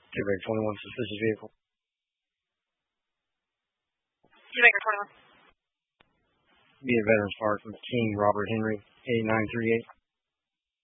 Quebec 21, suspicious vehicle. Quebec 21. Be at Veterans Park with King Robert Henry, 8938.